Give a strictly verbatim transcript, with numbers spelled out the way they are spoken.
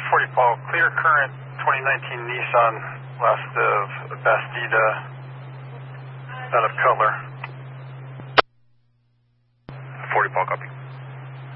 forty Paul, clear current twenty nineteen Nissan west of Bastida, out of color. forty Paul, copy.